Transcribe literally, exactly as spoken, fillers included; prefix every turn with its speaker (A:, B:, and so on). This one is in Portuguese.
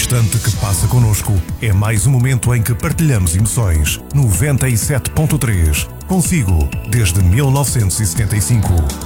A: instante que passa connosco é mais um momento em que partilhamos emoções. noventa e sete ponto três. Consigo, desde mil novecentos e setenta e cinco.